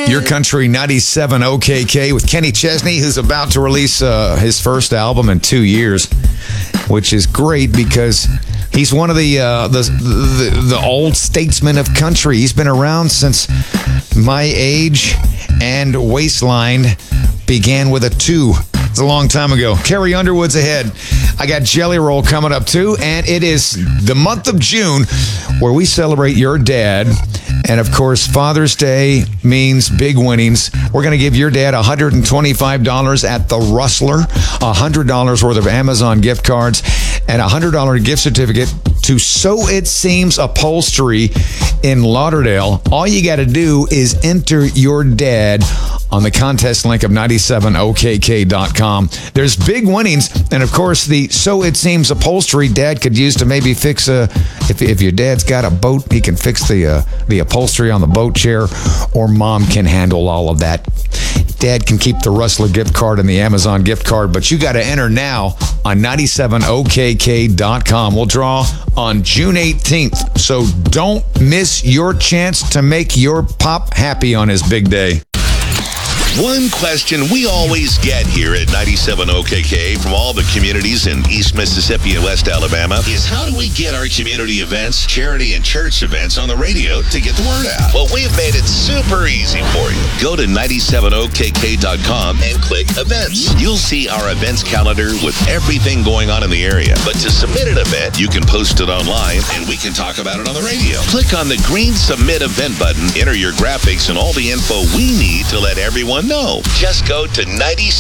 Your Country 97 OKK with Kenny Chesney, who's about to release his first album in 2 years, which is great because he's one of the old statesmen of country. He's been around since my age, and Waistline began with a 2. It's a long time ago. Carrie Underwood's ahead. I got Jelly Roll coming up too, and it is the month of June where we celebrate your dad. And of course, Father's Day means big winnings. We're going to give your dad $125 at the Rustler, $100 worth of Amazon gift cards, and a $100 gift certificate to So It Seems Upholstery in Lauderdale. All you got to do is enter your dad on the contest link of 97okk.com. There's big winnings, and of course, the So It Seems Upholstery Dad could use to maybe fix if your dad's got a boat, he can fix the upholstery on the boat chair, or Mom can handle all of that. Dad can keep the Rustler gift card and the Amazon gift card, but you got to enter now on 97okk.com. We'll draw on June 18th, so don't miss your chance to make your pop happy on his big day. One question we always get here at 97 OKK from all the communities in East Mississippi and West Alabama is how do we get our community events, charity and church events on the radio to get the word out? Well, we've made it super easy for you. Go to 97okk.com and click events. You'll see our events calendar with everything going on in the area. But to submit an event, you can post it online and we can talk about it on the radio. Click on the green submit event button, enter your graphics and all the info we need to let everyone know. Just go to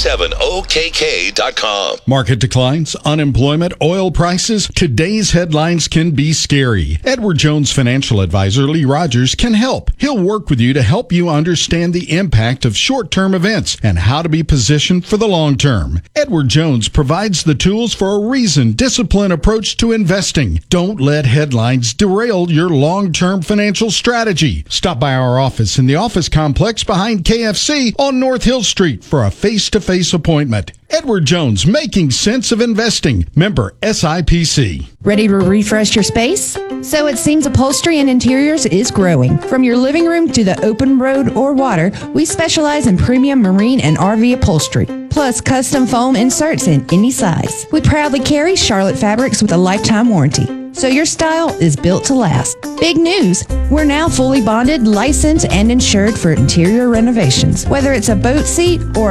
97okk.com. Market declines, unemployment, oil prices. Today's headlines can be scary. Edward Jones financial advisor Lee Rogers can help. He'll work with you to help you understand the impact of short-term events and how to be positioned for the long term. Edward Jones provides the tools for a reasoned, disciplined approach to investing. Don't let headlines derail your long-term financial strategy. Stop by our office in the office complex behind KFC on North Hill Street for a face-to-face appointment. Edward Jones, making sense of investing. Member SIPC. Ready to refresh your space? So It Seems Upholstery and Interiors is growing. From your living room to the open road or water, we specialize in premium marine and RV upholstery, plus custom foam inserts in any size. We proudly carry Charlotte fabrics with a lifetime warranty, so your style is built to last. Big news! We're now fully bonded, licensed, and insured for interior renovations. Whether it's a boat seat or